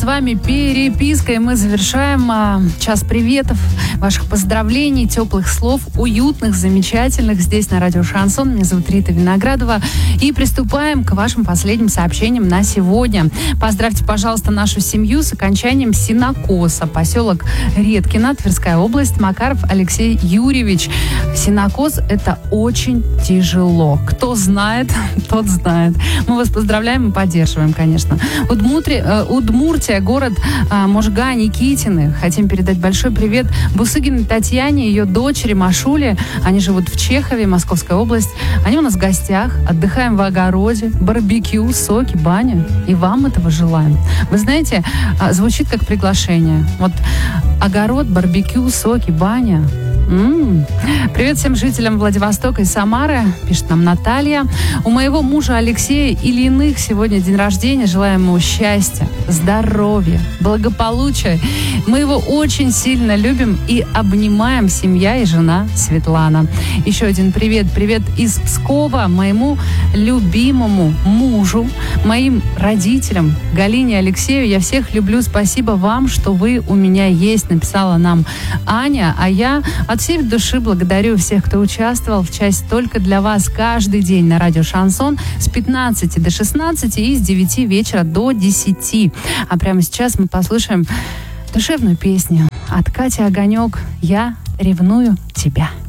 с вами перепиской. Мы завершаем час приветов, ваших поздравлений, теплых слов, уютных, замечательных здесь на радио Шансон. Меня зовут Рита Виноградова. И приступаем к вашим последним сообщениям на сегодня. Поздравьте, пожалуйста, нашу семью с окончанием сенокоса. Поселок Редкино, Тверская область, Макаров Алексей Юрьевич. Сенокос – это очень тяжело. Кто знает, тот знает. Мы вас поздравляем и поддерживаем, конечно. Удмуртия, город Можга, Никитины. Хотим передать большой привет Бусыгиной Татьяне, ее дочери Машуле. Они живут в Чехове, Московская область. Они у нас в гостях. Отдыхаем в огороде. Барбекю, соки, баня. И вам этого желаем. Вы знаете, звучит как приглашение. Вот огород, барбекю, соки, баня. Привет всем жителям Владивостока и Самары, пишет нам Наталья. У моего мужа Алексея Ильиных сегодня день рождения. Желаем ему счастья, здоровья, благополучия. Мы его очень сильно любим и обнимаем, семья и жена Светлана. Еще один привет. Привет из Пскова моему любимому мужу, моим родителям, Галине, Алексею. Я всех люблю. Спасибо вам, что вы у меня есть, написала нам Аня. А я от всей души благодарю всех, кто участвовал в часе только для вас каждый день на радио Шансон с 15 до 16 и с 9 вечера до 10. А прямо сейчас мы послушаем душевную песню от Кати Огонек «Я ревную тебя».